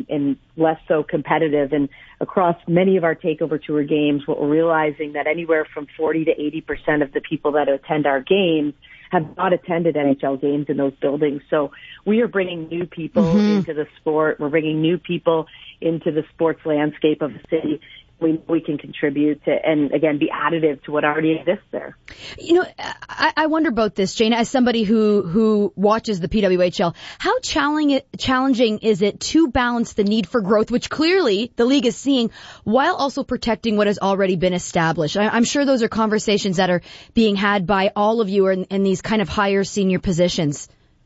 and less so competitive. And across many of our Takeover Tour games, what we're realizing that anywhere from 40 to 80% of the people that attend our games have not attended NHL games in those buildings. So we are bringing new people into the sport. We're bringing new people into the sports landscape of the city. We can contribute to, and again, be additive to what already exists there. You know, I wonder about this, Jana, as somebody who watches the PWHL, how challenging is it to balance the need for growth, which clearly the league is seeing, while also protecting what has already been established? I'm sure those are conversations that are being had by all of you in these kind of higher senior positions.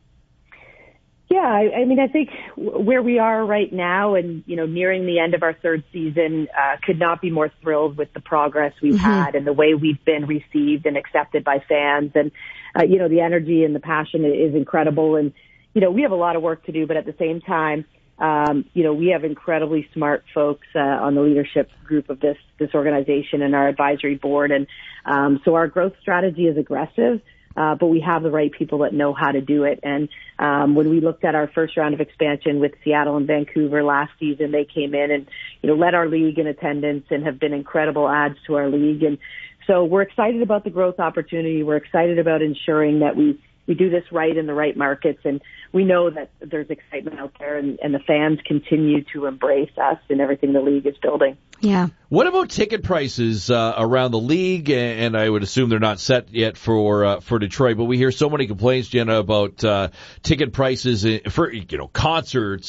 Yeah, I mean, I think where we are right now and, you know, nearing the end of our third season, could not be more thrilled with the progress we've had and the way we've been received and accepted by fans. And, you know, the energy and the passion is incredible. And, you know, we have a lot of work to do, but at the same time, you know, we have incredibly smart folks on the leadership group of this organization and our advisory board. And so our growth strategy is aggressive. But we have the right people that know how to do it. And when we looked at our first round of expansion with Seattle and Vancouver last season, they came in and, you know, led our league in attendance and have been incredible adds to our league. And so we're excited about the growth opportunity. We're excited about ensuring that we do this right in the right markets. And we know that there's excitement out there and the fans continue to embrace us and everything the league is building. Yeah. What about ticket prices around the league? And I would assume they're not set yet for Detroit, but we hear so many complaints, Jenna, about ticket prices for, you know, concerts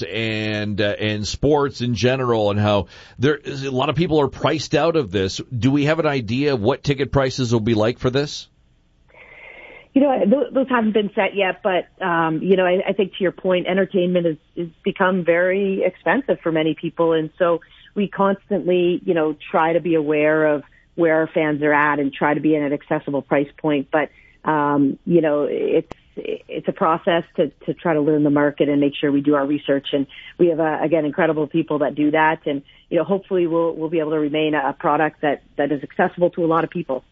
and sports in general, and how a lot of people are priced out of this. Do we have an idea of what ticket prices will be like for this? You know, those haven't been set yet, but, you know, I think to your point, entertainment has become very expensive for many people. And so we constantly, you know, try to be aware of where our fans are at and try to be in an accessible price point. But, you know, it's a process to try to learn the market and make sure we do our research. And we have, again, incredible people that do that. And, you know, hopefully we'll be able to remain a product that is accessible to a lot of people.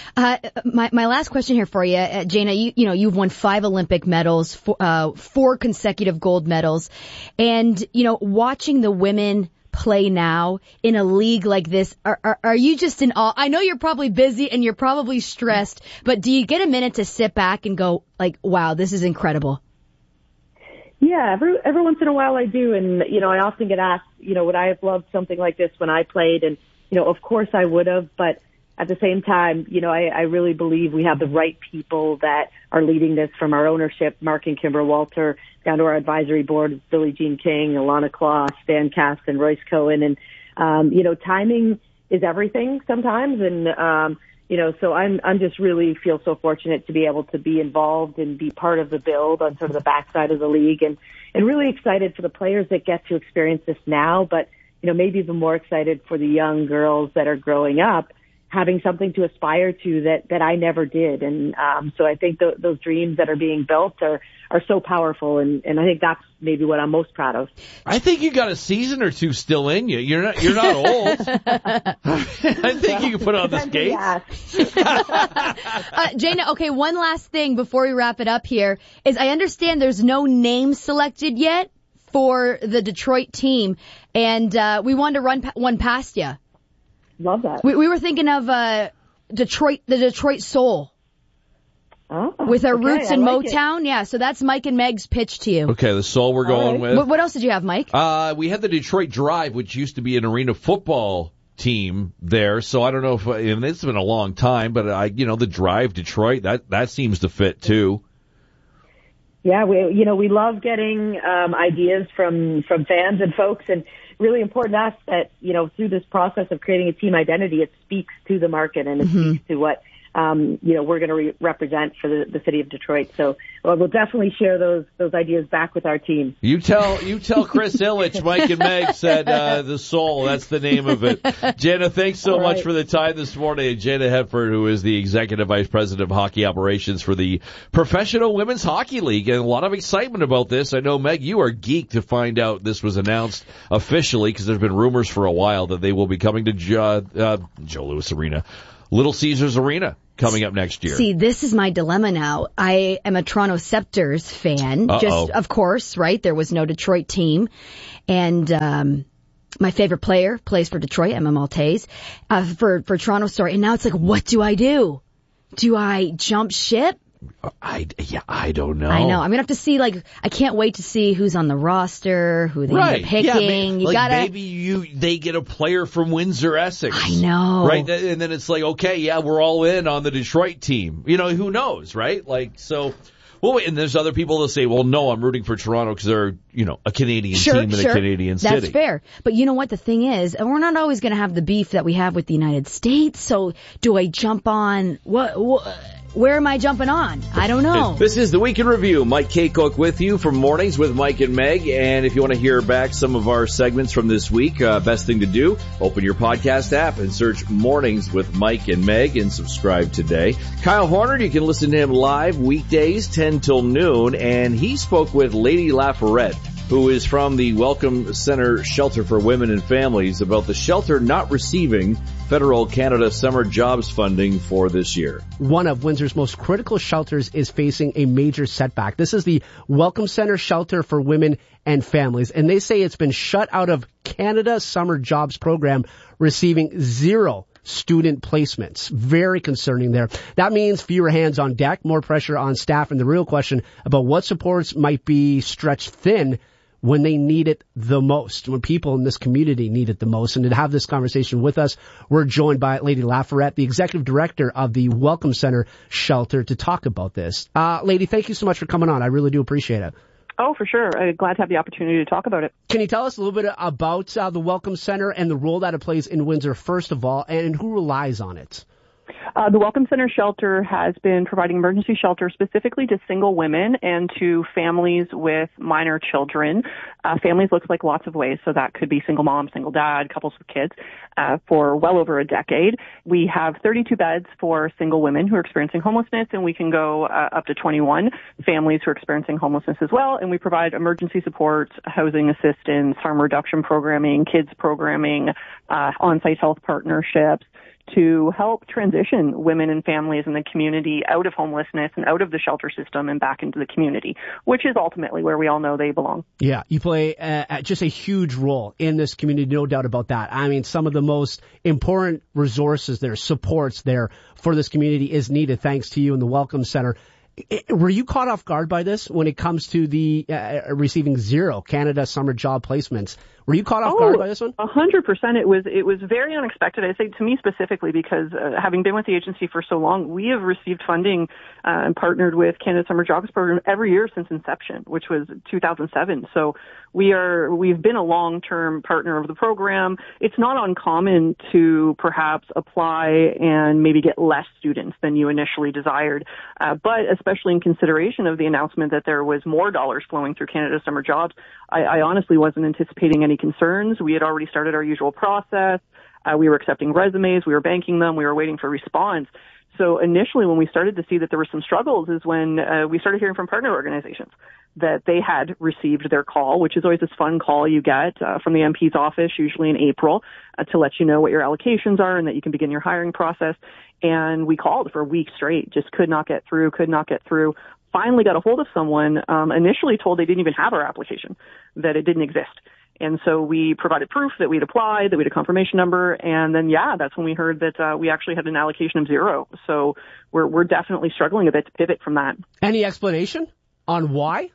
My last question here for you, Jana, you've won 5 Olympic medals, 4 consecutive gold medals, and, you know, watching the women play now in a league like this, are you just in awe? I know you're probably busy and you're probably stressed, but do you get a minute to sit back and go like, wow, this is incredible? Yeah, every once in a while I do. And, you know, I often get asked, you know, would I have loved something like this when I played? And, you know, of course I would have, but at the same time, you know, I really believe we have the right people that are leading this, from our ownership, Mark and Kimber Walter, down to our advisory board, Billie Jean King, Alana Kloss, Stan Kass, and Royce Cohen. And, you know, timing is everything sometimes. And, you know, so I'm just really feel so fortunate to be able to be involved and be part of the build on sort of the backside of the league, and really excited for the players that get to experience this now, but, you know, maybe even more excited for the young girls that are growing up, having something to aspire to that I never did. And so I think those dreams that are being built are so powerful, and I think that's maybe what I'm most proud of. I think you got a season or two still in you. You're not old. I think you can put on the skates. Jana, okay, one last thing before we wrap it up here is I understand there's no name selected yet for the Detroit team, and we wanted to run one past you. Love that. We were thinking of the Detroit Soul. Oh, with our roots in like Motown. Yeah, so that's Mike and Meg's pitch to you. Okay, the Soul we're going with. What else did you have, Mike? We had the Detroit Drive, which used to be an arena football team there. So I don't know if it's been a long time, but the Drive Detroit, that seems to fit too. Yeah, we love getting ideas from fans and folks, and really important to us that, you know, through this process of creating a team identity, it speaks to the market and it speaks to what, we're going to represent for the city of Detroit. So we'll definitely share those ideas back with our team. You tell Chris Ilitch, Mike and Meg said the Soul. That's the name of it. Jana, thanks so much for the time this morning. Jana Hepford, who is the Executive Vice President of Hockey Operations for the Professional Women's Hockey League. And a lot of excitement about this. I know, Meg, you are geeked to find out this was announced officially, because there's been rumors for a while that they will be coming to Joe Louis Arena. Little Caesars Arena coming up next year. See, this is my dilemma now. I am a Toronto Scepters fan. Just, of course, right? There was no Detroit team. And my favorite player plays for Detroit, Emma Maltese, for Toronto Story. And now it's like, what do I do? Do I jump ship? I don't know. I know. I'm going to have to see, I can't wait to see who's on the roster, who they end up picking. Yeah, maybe they get a player from Windsor, Essex. I know. Right? And then it's like, okay, yeah, we're all in on the Detroit team. Who knows, right? Well, wait, and there's other people that say, well, no, I'm rooting for Toronto because they're, a Canadian team in a Canadian city. That's fair. But you know what? The thing is, we're not always going to have the beef that we have with the United States. So do I jump on where am I jumping on? I don't know. This is the Week in Review. Mike Kaycock with you from Mornings with Mike and Meg. And if you want to hear back some of our segments from this week, best thing to do, open your podcast app and search Mornings with Mike and Meg and subscribe today. Kyle Horner, you can listen to him live weekdays 10 till noon. And he spoke with Lady Laforet, who is from the Welcome Center Shelter for Women and Families, about the shelter not receiving federal Canada Summer Jobs funding for this year. One of Windsor's most critical shelters is facing a major setback. This is the Welcome Center Shelter for Women and Families, and they say it's been shut out of Canada Summer Jobs program, receiving 0 student placements. Very concerning there. That means fewer hands on deck, more pressure on staff, and the real question about what supports might be stretched thin when they need it the most, when people in this community need it the most. And to have this conversation with us, we're joined by Lady Laforet, the executive director of the Welcome Center Shelter, to talk about this. Lady, thank you so much for coming on. I really do appreciate it. Oh, for sure. I'm glad to have the opportunity to talk about it. Can you tell us a little bit about the Welcome Center and the role that it plays in Windsor, first of all, and who relies on it? The Welcome Center Shelter has been providing emergency shelter specifically to single women and to families with minor children. Families looks like lots of ways, so that could be single mom, single dad, couples with kids, for well over a decade. We have 32 beds for single women who are experiencing homelessness, and we can go up to 21 families who are experiencing homelessness as well. And we provide emergency support, housing assistance, harm reduction programming, kids programming, on-site health partnerships, to help transition women and families in the community out of homelessness and out of the shelter system and back into the community, which is ultimately where we all know they belong. Yeah, you play just a huge role in this community, no doubt about that. I mean, some of the most important resources there, supports there for this community is needed thanks to you and the Welcome Center. Were you caught off guard by this when it comes to the receiving 0 Canada Summer Job placements? Were you caught off guard by this one? 100%. It was very unexpected. I say to me specifically because having been with the agency for so long, we have received funding and partnered with Canada Summer Jobs Program every year since inception, which was 2007. So we've been a long-term partner of the program. It's not uncommon to perhaps apply and maybe get less students than you initially desired, but especially in consideration of the announcement that there was more dollars flowing through Canada Summer Jobs, I honestly wasn't anticipating any concerns. We had already started our usual process. We were accepting resumes. We were banking them. We were waiting for response. So initially when we started to see that there were some struggles is when we started hearing from partner organizations that they had received their call, which is always this fun call you get from the MP's office, usually in April, to let you know what your allocations are and that you can begin your hiring process. And we called for a week straight, just could not get through. Finally got a hold of someone, initially told they didn't even have our application, that it didn't exist. And so we provided proof that we'd applied, that we had a confirmation number, and then, that's when we heard that we actually had an allocation of 0. So we're definitely struggling a bit to pivot from that. Any explanation on why?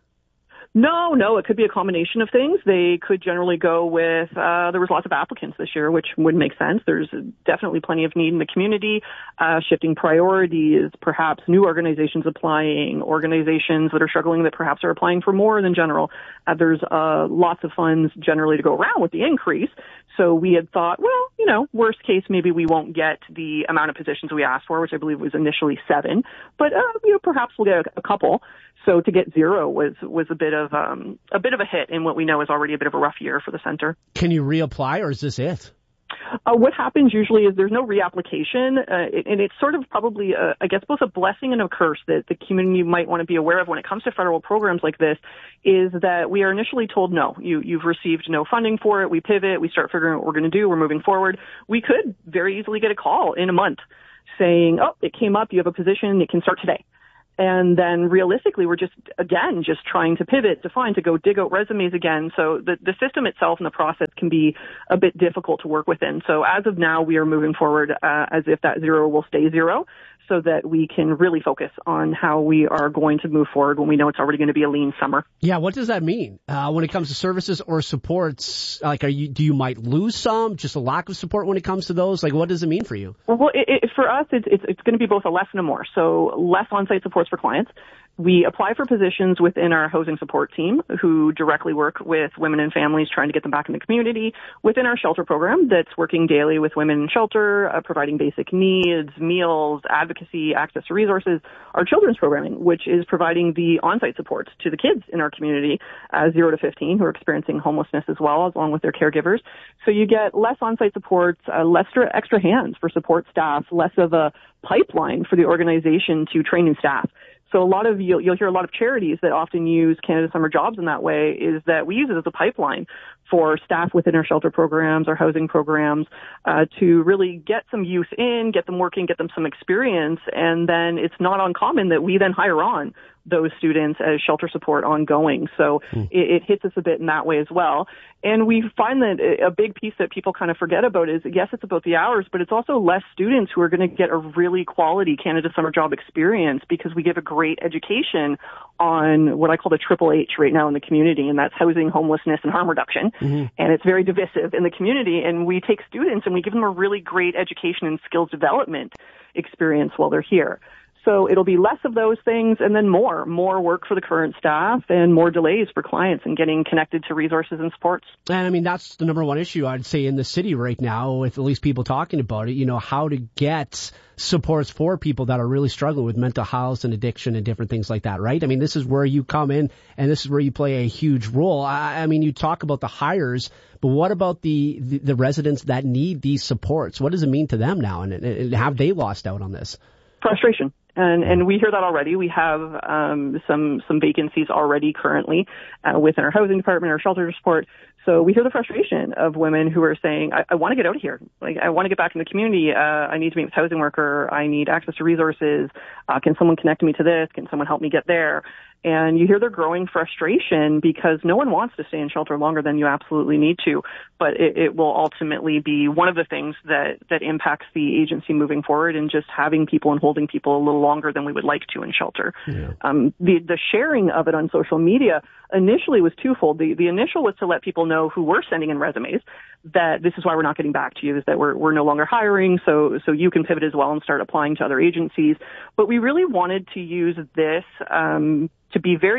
No, it could be a combination of things. They could generally go with, there was lots of applicants this year, which would make sense. There's definitely plenty of need in the community, shifting priorities, perhaps new organizations applying, organizations that are struggling that perhaps are applying for more than general. There's lots of funds generally to go around with the increase. So we had thought, worst case, maybe we won't get the amount of positions we asked for, which I believe was initially 7, but, perhaps we'll get a couple. So to get 0 was a bit of a hit in what we know is already a bit of a rough year for the center. Can you reapply, or is this it? What happens usually is there's no reapplication, and it's sort of probably, I guess, both a blessing and a curse that the community might want to be aware of when it comes to federal programs like this, is that we are initially told, no, you've received no funding for it. We pivot, we start figuring out what we're going to do, we're moving forward. We could very easily get a call in a month saying, oh, it came up, you have a position, it can start today. And then realistically, we're just trying to pivot, to go dig out resumes again. So the system itself and the process can be a bit difficult to work within. So as of now, we are moving forward as if that zero will stay zero, so that we can really focus on how we are going to move forward when we know it's already going to be a lean summer. Yeah, what does that mean when it comes to services or supports? Like, do you might lose some, just a lack of support when it comes to those? Like, what does it mean for you? Well, for us, it's going to be both a less and a more. So less on-site supports for clients. We apply for positions within our housing support team who directly work with women and families trying to get them back in the community, within our shelter program that's working daily with women in shelter, providing basic needs, meals, advocacy, access to resources, our children's programming, which is providing the on-site supports to the kids in our community, 0 to 15, who are experiencing homelessness as well, along with their caregivers. So you get less on-site supports, less extra hands for support staff, less of a pipeline for the organization to train new staff. So you'll hear a lot of charities that often use Canada Summer Jobs in that way, is that we use it as a pipeline for staff within our shelter programs, our housing programs, to really get some youth in, get them working, get them some experience, and then it's not uncommon that we then hire on those students as shelter support ongoing. So it hits us a bit in that way as well. And we find that a big piece that people kind of forget about is, yes, it's about the hours, but it's also less students who are going to get a really quality Canada Summer Job experience, because we give a great education on what I call the triple H right now in the community, and that's housing, homelessness, and harm reduction. And it's very divisive in the community, and we take students and we give them a really great education and skills development experience while they're here. So it'll be less of those things, and then more work for the current staff and more delays for clients and getting connected to resources and supports. And I mean, that's the number one issue, I'd say, in the city right now, with at least people talking about it, how to get supports for people that are really struggling with mental health and addiction and different things like that, right? I mean, this is where you come in, and this is where you play a huge role. I mean, you talk about the hires, but what about the residents that need these supports? What does it mean to them now, and have they lost out on this? Frustration. And we hear that already. We have some vacancies already currently within our housing department, our shelter support. So we hear the frustration of women who are saying, I want to get out of here. Like, I want to get back in the community. I need to meet with a housing worker. I need access to resources. Can someone connect me to this? Can someone help me get there? And you hear their growing frustration, because no one wants to stay in shelter longer than you absolutely need to. But it will ultimately be one of the things that impacts the agency moving forward, and just having people and holding people a little longer than we would like to in shelter. Yeah. The sharing of it on social media initially was twofold. The initial was to let people know who were sending in resumes that this is why we're not getting back to you, is that we're no longer hiring, so you can pivot as well and start applying to other agencies. But we really wanted to use this to be very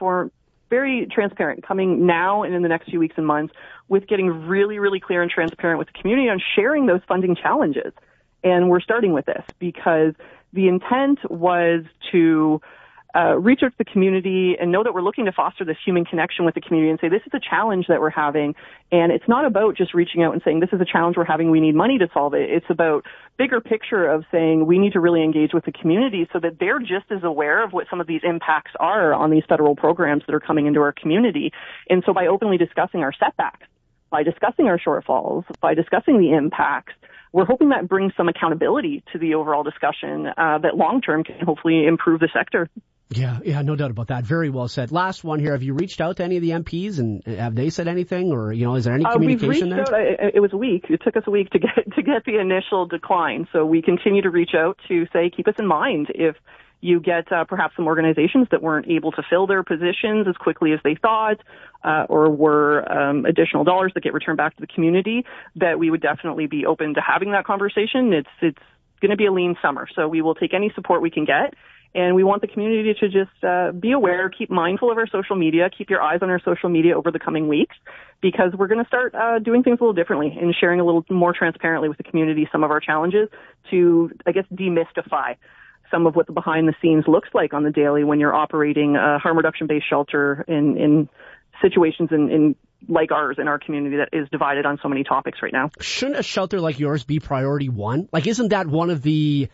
transparent coming now and in the next few weeks and months, with getting really, really clear and transparent with the community on sharing those funding challenges. And we're starting with this because the intent was to reach out to the community and know that we're looking to foster this human connection with the community and say, this is a challenge that we're having. And it's not about just reaching out and saying, this is a challenge we're having, we need money to solve it. It's about bigger picture of saying we need to really engage with the community so that they're just as aware of what some of these impacts are on these federal programs that are coming into our community. And so by openly discussing our setbacks, by discussing our shortfalls, by discussing the impacts, we're hoping that brings some accountability to the overall discussion that long-term can hopefully improve the sector. Yeah, no doubt about that. Very well said. Last one here. Have you reached out to any of the MPs, and have they said anything, or is there any communication we've reached there? Out. It was a week. It took us a week to get the initial decline. So we continue to reach out to say, keep us in mind if you get perhaps some organizations that weren't able to fill their positions as quickly as they thought, or were additional dollars that get returned back to the community, that we would definitely be open to having that conversation. It's going to be a lean summer, so we will take any support we can get. And we want the community to just be aware, keep mindful of our social media, keep your eyes on our social media over the coming weeks, because we're going to start doing things a little differently and sharing a little more transparently with the community some of our challenges to, I guess, demystify some of what the behind the scenes looks like on the daily when you're operating a harm reduction based shelter in situations in like ours in our community that is divided on so many topics right now. Shouldn't a shelter like yours be priority one? Like, isn't that one of the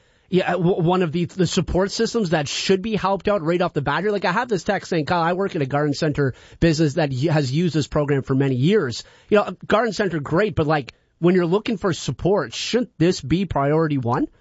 support systems that should be helped out right off the bat here? Like, I have this text saying, Kyle, I work in a garden center business that has used this program for many years. Garden center, great, but like, when you're looking for support, shouldn't this be priority one?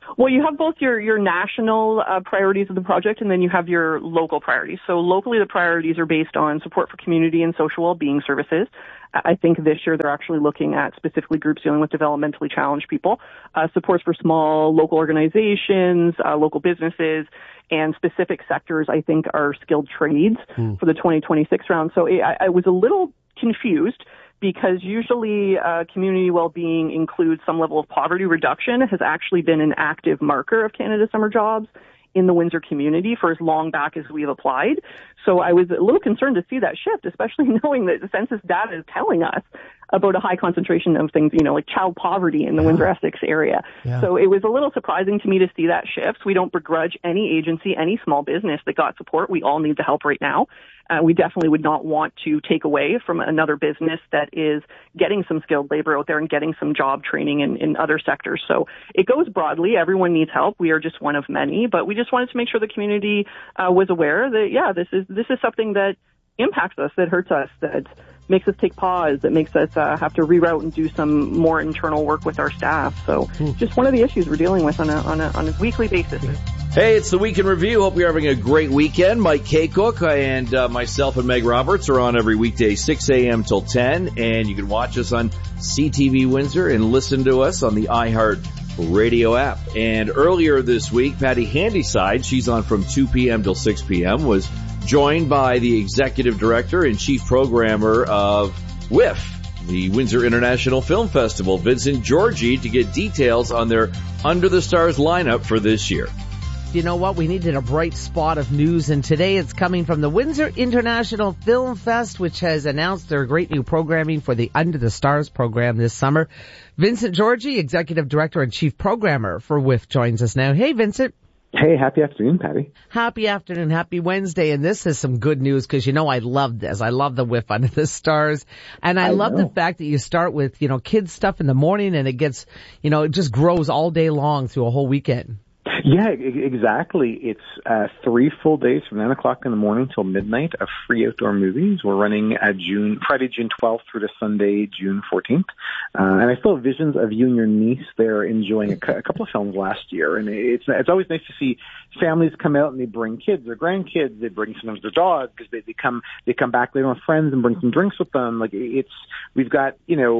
Well, you have both your national priorities of the project, and then you have your local priorities. So locally, the priorities are based on support for community and social well-being services. I think this year they're actually looking at specifically groups dealing with developmentally challenged people, supports for small local organizations, local businesses, and specific sectors, I think, are skilled trades for the 2026 round. So I was a little confused, because usually community well-being includes some level of poverty reduction. It has actually been an active marker of Canada Summer Jobs in the Windsor community for as long back as we've applied. So I was a little concerned to see that shift, especially knowing that the census data is telling us about a high concentration of things, like child poverty in the Windsor-Essex area. Yeah. So it was a little surprising to me to see that shift. We don't begrudge any agency, any small business that got support. We all need the help right now. We definitely would not want to take away from another business that is getting some skilled labor out there and getting some job training in other sectors. So it goes broadly. Everyone needs help. We are just one of many, but we just wanted to make sure the community was aware that, this is something that impacts us, that hurts us, that makes us take pause, that makes us have to reroute and do some more internal work with our staff. So just one of the issues we're dealing with on a weekly basis. Hey, it's the Week in Review. Hope you're having a great weekend. Mike Kaycook and myself and Meg Roberts are on every weekday, 6 a.m. till 10. And you can watch us on CTV Windsor and listen to us on the iHeart Radio app. And earlier this week, Patty Handyside, she's on from 2 p.m. till 6 p.m., was joined by the executive director and chief programmer of WIFF, the Windsor International Film Festival, Vincent Georgie, to get details on their Under the Stars lineup for this year. You know what? We needed a bright spot of news, and today it's coming from the Windsor International Film Fest, which has announced their great new programming for the Under the Stars program this summer. Vincent Georgie, Executive Director and Chief Programmer for WIFF, joins us now. Hey, Vincent. Hey, happy afternoon, Patty. Happy afternoon, happy Wednesday, and this is some good news because I love this. I love the WIFF Under the Stars, and I love the fact that you start with, kids stuff in the morning and it gets, it just grows all day long through a whole weekend. Yeah, exactly. It's 3 full days from 9 o'clock in the morning till midnight of free outdoor movies. We're running Friday, June 12th through to Sunday, June 14th. And I still have visions of you and your niece there enjoying a couple of films last year. And it's always nice to see families come out and they bring kids or grandkids. They bring sometimes their dogs because they come back later with friends and bring some drinks with them. We've got,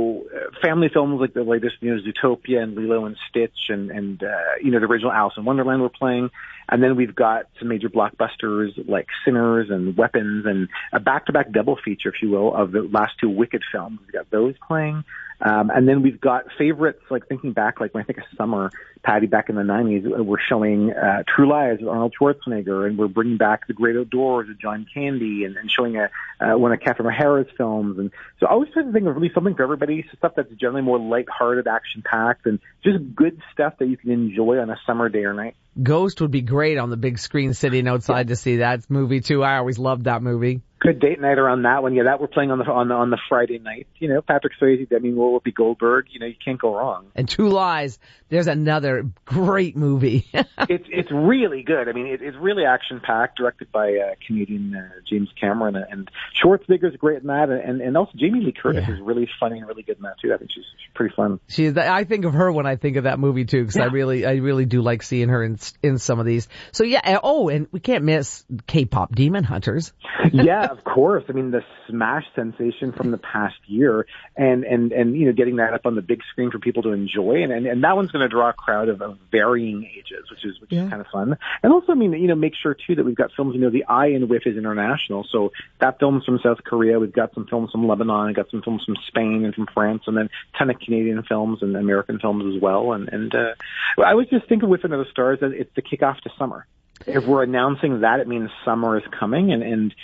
family films like the latest, Zootopia and Lilo and Stitch and the original Alice in Wonderland we're playing. And then we've got some major blockbusters like Sinners and Weapons and a back-to-back double feature, if you will, of the last 2 Wicked films. We've got those playing. And then we've got favorites, like thinking back, like when I think of summer, Patty, back in the 90s, we're showing True Lies with Arnold Schwarzenegger, and we're bringing back The Great Outdoors with John Candy and showing one of Catherine O'Hara's films. And so I always try to think of really something for everybody, stuff that's generally more lighthearted, action-packed, and just good stuff that you can enjoy on a summer day or night. Ghost would be great on the big screen sitting outside to see that movie, too. I always loved that movie. Good date night around that one. Yeah, that we're playing on the Friday night. Patrick Swayze, Demi Moore, Whoopi Goldberg. You can't go wrong. And True Lies, there's another great movie. It's really good. I mean, it's really action packed, directed by Canadian James Cameron, and Schwarzenegger's great in that, and also Jamie Lee Curtis is really funny and really good in that too. I think she's pretty fun. I think of her when I think of that movie too, because I really do like seeing her in some of these. So yeah. Oh, and we can't miss K-pop Demon Hunters. Yeah. Of course. I mean, the smash sensation from the past year and getting that up on the big screen for people to enjoy. And that one's going to draw a crowd of varying ages, which is kind of fun. And also, I mean, make sure too that we've got films, the eye in WIFF is international. So that film's from South Korea. We've got some films from Lebanon. We've got some films from Spain and from France, and then a ton of Canadian films and American films as well. And I always just think of WIFF Under the Stars as it's the kickoff to summer. If we're announcing that, it means summer is coming, and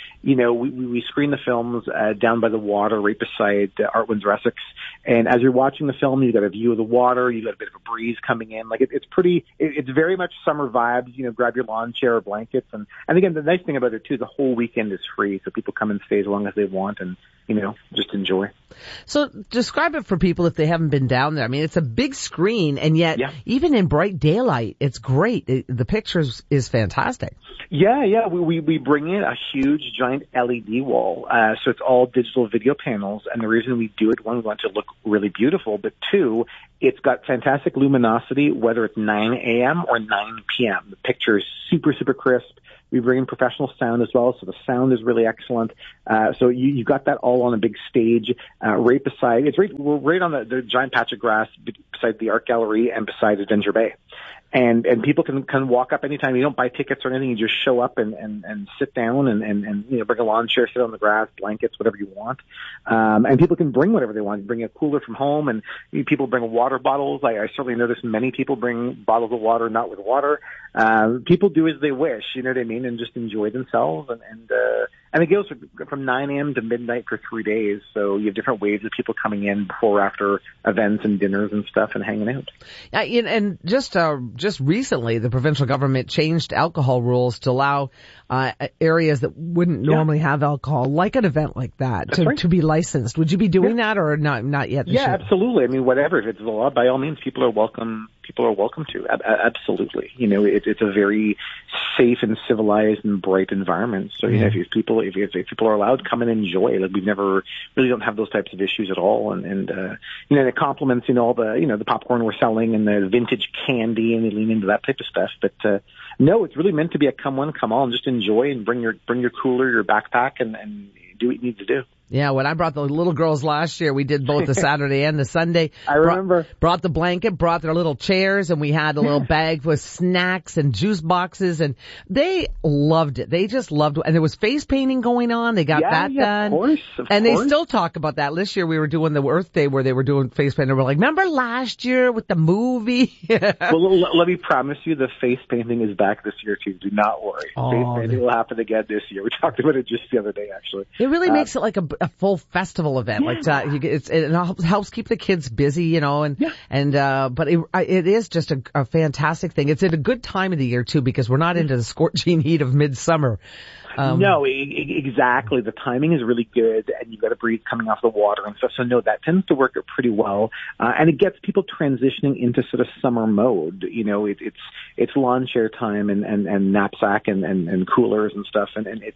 we screen the films down by the water, right beside Art Windsor Essex. And as you're watching the film, you've got a view of the water, you've got a bit of a breeze coming in. It's very much summer vibes. Grab your lawn chair or blankets, and again, the nice thing about it too, the whole weekend is free, so people come and stay as long as they want, and just enjoy. So describe it for people if they haven't been down there. I mean, it's a big screen, and yet even in bright daylight, it's great. The pictures is fantastic. Yeah. We bring in a huge, giant LED wall. So it's all digital video panels. And the reason we do it, one, we want it to look really beautiful, but two, it's got fantastic luminosity, whether it's 9 a.m. or 9 p.m. The picture is super, super crisp. We bring in professional sound as well, so the sound is really excellent. So you got that all on a big stage, right beside. We're right on the giant patch of grass beside the art gallery and beside Adventure Bay. And people can walk up anytime. You don't buy tickets or anything. You just show up and sit down and bring a lawn chair, sit on the grass, blankets, whatever you want. And people can bring whatever they want. You bring a cooler from home, and people bring water bottles. I certainly notice many people bring bottles of water, not with water. People do as they wish, you know what I mean, and just enjoy themselves. And it goes from 9 a.m. to midnight for 3 days. So you have different waves of people coming in before, after events and dinners and stuff and hanging out. And just recently, the provincial government changed alcohol rules to allow areas that wouldn't normally have alcohol, like an event like that, to be licensed. Would you be doing that, or not yet? Yeah, absolutely. I mean, whatever. If it's the law, by all means, people are welcome to. Absolutely. It's a very safe and civilized and bright environment. So, if people are allowed, come and enjoy. Like, we've never really don't have those types of issues at all. And it complements, all the popcorn we're selling and the vintage candy, and they lean into that type of stuff. But, no, it's really meant to be a come one, come all, and just enjoy and bring your cooler, your backpack, and do what you need to do. Yeah, when I brought the little girls last year, we did both the Saturday and the Sunday. I remember. Brought the blanket, brought their little chairs, and we had a little bag with snacks and juice boxes, and they loved it. They just loved it. And there was face painting going on. They got that done. Of course. They still talk about that. This year we were doing the Earth Day where they were doing face painting. We're like, remember last year with the movie? Well, let me promise you the face painting is back this year too. Do not worry. Face painting will happen again this year. We talked about it just the other day, actually. It really makes it like a full festival event. It helps keep the kids busy, but it is just a fantastic thing. It's at a good time of the year too, because we're not into the scorching heat of midsummer. No, exactly. The timing is really good, and you've got a breeze coming off the water and stuff. So no, that tends to work out pretty well, and it gets people transitioning into sort of summer mode. It's lawn chair time and knapsack and coolers and stuff, and it's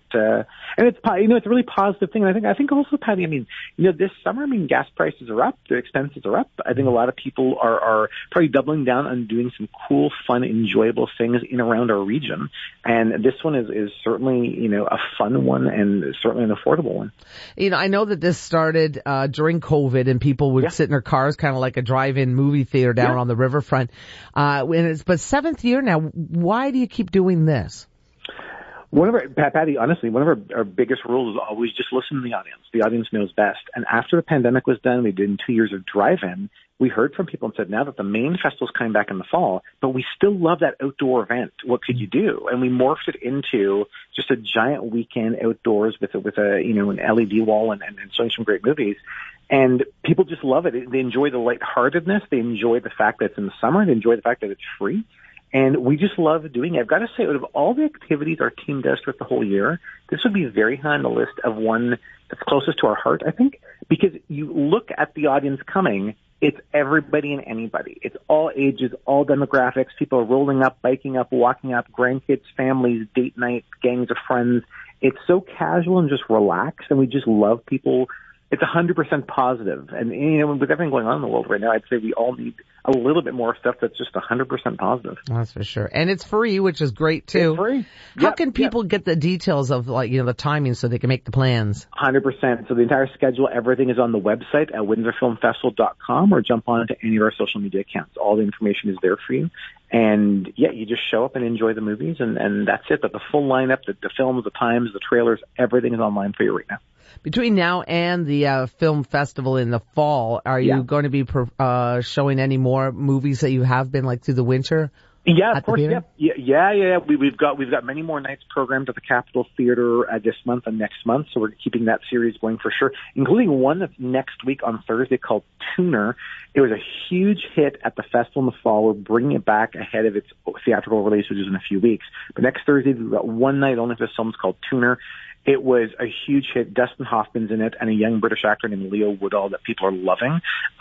a really positive thing. And I think also, Patty, this summer, gas prices are up, the expenses are up. I think a lot of people are probably doubling down on doing some cool, fun, enjoyable things in around our region, and this one is certainly a fun one and certainly an affordable one. I know that this started during COVID, and people would sit in their cars, kind of like a drive-in movie theater down on the riverfront. But seventh year now. Why do you keep doing this? Patty, honestly, one of our biggest rules is always just listen to the audience. The audience knows best. And after the pandemic was done, we did 2 years of drive-in. We heard from people and said, now that the main festival's coming back in the fall, but we still love that outdoor event. What could you do? And we morphed it into just a giant weekend outdoors with an LED wall and showing some great movies. And people just love it. They enjoy the lightheartedness. They enjoy the fact that it's in the summer. They enjoy the fact that it's free. And we just love doing it. I've got to say, out of all the activities our team does throughout the whole year, this would be very high on the list of one that's closest to our heart, I think, because you look at the audience coming, it's everybody and anybody. It's all ages, all demographics. People are rolling up, biking up, walking up, grandkids, families, date night, gangs of friends. It's so casual and just relaxed, and we just love people. It's 100% positive. And, with everything going on in the world right now, I'd say we all need a little bit more stuff that's just 100% positive. That's for sure. And it's free, which is great too. It's free. How can people get the details of the timing so they can make the plans? 100%. So the entire schedule, everything is on the website at windsorfilmfestival.com, or jump on to any of our social media accounts. All the information is there for you. And you just show up and enjoy the movies, and that's it. But the full lineup, the films, the times, the trailers, everything is online for you right now. Between now and the film festival in the fall, are you going to be showing any more movies that you have been through the winter? Yeah, of course. Yeah. We've got many more nights programmed at the Capitol Theater this month and next month, so we're keeping that series going for sure, including one that's next week on Thursday called Tuner. It was a huge hit at the festival in the fall. We're bringing it back ahead of its theatrical release, which is in a few weeks. But next Thursday, we've got one night only for this film. It's called Tuner. It was a huge hit. Dustin Hoffman's in it, and a young British actor named Leo Woodall that people are loving.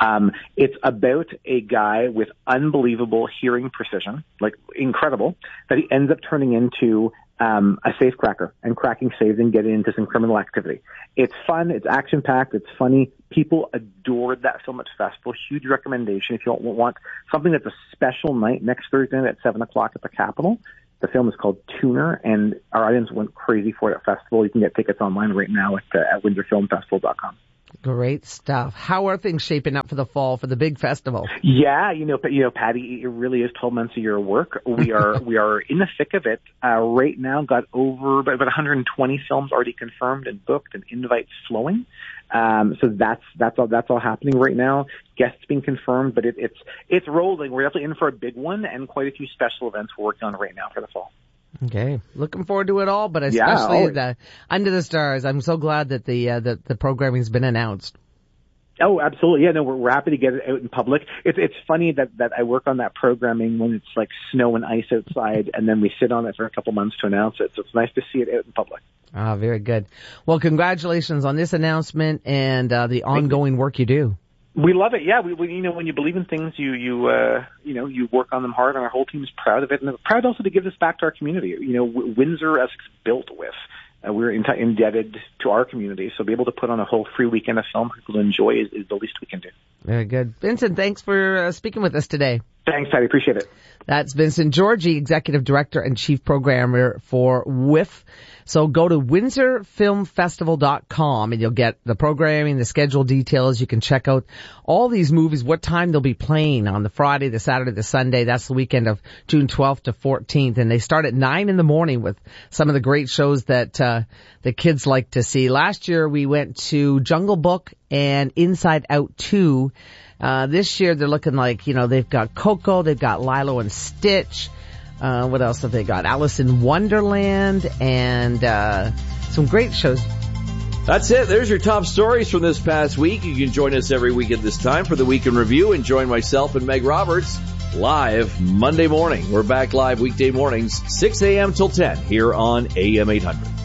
It's about a guy with unbelievable hearing precision, like incredible, that he ends up turning into a safecracker and cracking safes and getting into some criminal activity. It's fun. It's action-packed. It's funny. People adored that film at festival. Huge recommendation. If you want something that's a special night next Thursday night at 7 o'clock at the Capitol, the film is called Tuner, and our audience went crazy for it at festival. You can get tickets online right now at WindsorFilmFestival.com. Great stuff. How are things shaping up for the fall, for the big festival? Yeah, Patty, it really is 12 months a year of work. We are in the thick of it right now. Got over about 120 films already confirmed and booked, and invites flowing. So that's all happening right now. Guests being confirmed, but it's rolling. We're definitely in for a big one, and quite a few special events we're working on right now for the fall. Okay, looking forward to it all, but especially the Under the Stars. I'm so glad that the programming's been announced. Oh, absolutely. Yeah, no, we're happy to get it out in public. It's funny that I work on that programming when it's like snow and ice outside, and then we sit on it for a couple months to announce it. So it's nice to see it out in public. Ah, very good. Well, congratulations on this announcement and the ongoing work you do. We love it. Yeah, we when you believe in things, you work on them hard, and our whole team is proud of it, and proud also to give this back to our community. Windsor, as it's built with, we're indebted to our community, so be able to put on a whole free weekend of film for people to enjoy is the least we can do. Very good. Vincent, thanks for speaking with us today. Thanks, Patty. Appreciate it. That's Vincent Georgi, Executive Director and Chief Programmer for WIF. So go to WindsorFilmFestival.com and you'll get the programming, the schedule details. You can check out all these movies, what time they'll be playing on the Friday, the Saturday, the Sunday. That's the weekend of June 12th to 14th. And they start at 9 in the morning with some of the great shows that the kids like to see. Last year we went to Jungle Book and Inside Out 2. This year they're looking like, they've got Coco, they've got Lilo and Stitch. What else have they got? Alice in Wonderland and some great shows. That's it. There's your top stories from this past week. You can join us every week at this time for the Week in Review and join myself and Meg Roberts live Monday morning. We're back live weekday mornings, 6 a.m. till 10 here on AM 800.